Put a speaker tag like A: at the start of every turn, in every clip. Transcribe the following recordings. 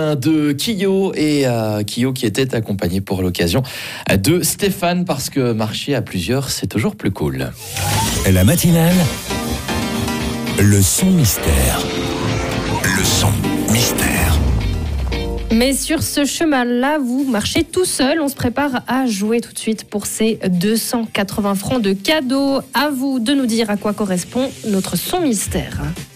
A: De Kyo et Kyo qui était accompagné pour l'occasion de Stéphane, parce que marcher à plusieurs c'est toujours plus cool.
B: La matinale, le son mystère. Le son mystère.
C: Mais sur ce chemin-là, vous marchez tout seul. On se prépare à jouer tout de suite pour ces 280 francs de cadeaux. À vous de nous dire à quoi correspond notre son mystère.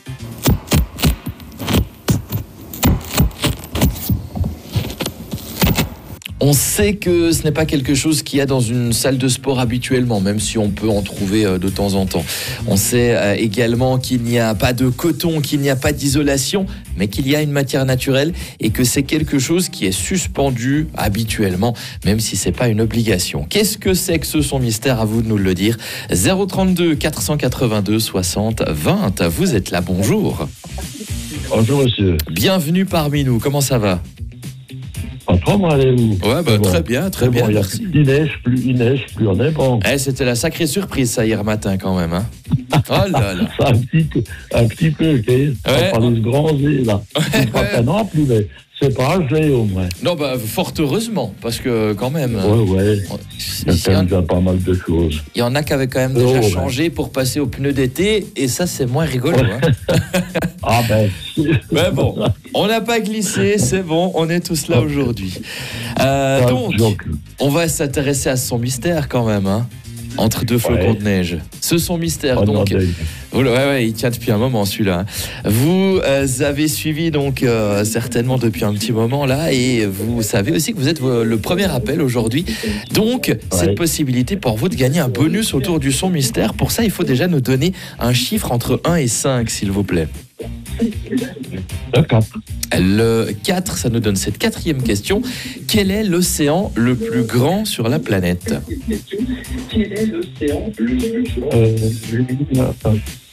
A: On sait que ce n'est pas quelque chose qu'il y a dans une salle de sport habituellement, même si on peut en trouver de temps en temps. On sait également qu'il n'y a pas de coton, qu'il n'y a pas d'isolation, mais qu'il y a une matière naturelle et que c'est quelque chose qui est suspendu habituellement, même si c'est pas une obligation. Qu'est-ce que c'est que ce son mystère? À vous de nous le dire. 032 482 60 20. Vous êtes là, bonjour.
D: Bonjour monsieur.
A: Bienvenue parmi nous, comment ça va?
D: Comment allez-vous?
A: Ouais, bah,
D: bon.
A: très bien, merci.
D: Il neige, plus on est bon.
A: C'était la sacrée surprise ça hier matin quand même. Hein. Oh là là.
D: Ça, un petit peu, ok.
A: Ouais.
D: On parle de bronzer là. C'est pas ça non plus, mais c'est pas âgé au moins.
A: Non, bah fort heureusement, parce que quand même.
D: Ouais. Il y a déjà pas mal de choses.
A: Il y en a qui avaient quand même déjà changé pour passer aux pneus d'été, et ça c'est moins rigolo. Hein.
D: Ah ben.
A: Mais bon, on n'a pas glissé, c'est bon, on est tous là aujourd'hui. Donc, on va s'intéresser à son mystère quand même, hein, entre deux flocons de neige. Ce son mystère, donc. Ouais, il tient depuis un moment celui-là. Hein. Vous avez suivi donc certainement depuis un petit moment là, et vous savez aussi que vous êtes le premier appel aujourd'hui. Donc, cette possibilité pour vous de gagner un bonus autour du son mystère. Pour ça, il faut déjà nous donner un chiffre entre 1 et 5, s'il vous plaît.
D: Le 4.
A: Le 4, ça nous donne cette quatrième question. Quel est l'océan le plus grand sur la planète?
D: Quel est l'océan le plus grand?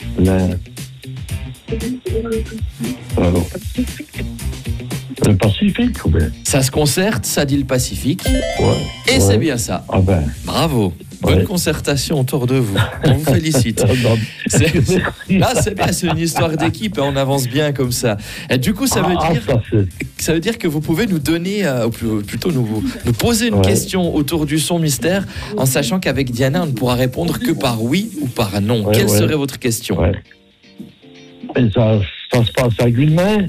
D: Le Pacifique, ou bien?
A: Ça se concerte, ça dit le Pacifique.
D: Ouais.
A: Et c'est bien ça.
D: Ah ben.
A: Bravo. Bonne concertation autour de vous. On vous félicite. Là, c'est bien, c'est une histoire d'équipe. On avance bien comme ça. Et du coup, ça veut dire que vous pouvez nous donner, ou plutôt nous poser une question autour du son mystère, en sachant qu'avec Diana, on ne pourra répondre que par oui ou par non. Quelle serait votre question?
D: Et ça se passe avec une main?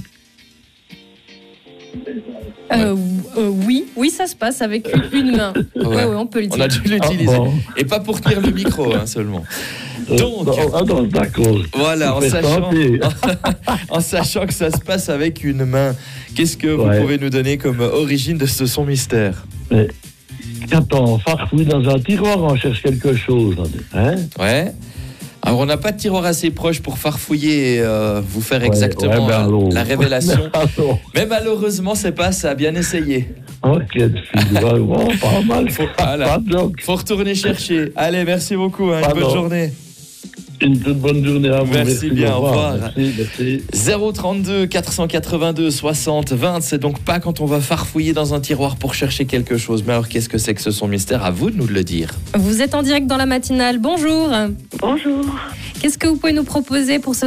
C: Oui, ça se passe avec une main. Ouais, on peut le dire.
A: On a dû l'utiliser. Et pas pour tenir le micro, hein, seulement. Donc,
D: d'accord.
A: Voilà, en sachant que ça se passe avec une main, qu'est-ce que vous pouvez nous donner comme origine de ce son mystère?
D: Mais, quand on farfouille dans un tiroir, on cherche quelque chose. Hein?
A: Ouais. Alors, on n'a pas de tiroir assez proche pour farfouiller et vous faire exactement la révélation. Mais malheureusement, c'est pas ça. Bien essayé.
D: Ok, pas mal.
A: Faut retourner chercher. Allez, merci beaucoup. Hein, une bonne journée.
D: Une toute bonne journée à vous.
A: Merci bien, au revoir.
D: Merci.
A: 032 482 60 20, c'est donc pas quand on va farfouiller dans un tiroir pour chercher quelque chose. Mais alors, qu'est-ce que c'est que ce son mystère? À vous de nous le dire.
C: Vous êtes en direct dans la matinale. Bonjour.
E: Bonjour.
C: Qu'est-ce que vous pouvez nous proposer pour ce